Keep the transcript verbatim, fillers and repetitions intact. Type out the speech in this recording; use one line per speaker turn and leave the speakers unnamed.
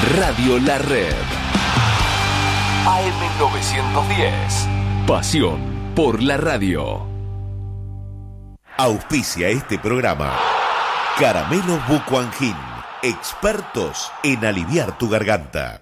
Radio La Red. A M novecientos diez. Pasión por la radio.
Auspicia este programa Caramelos Bucuangín, expertos en aliviar tu garganta.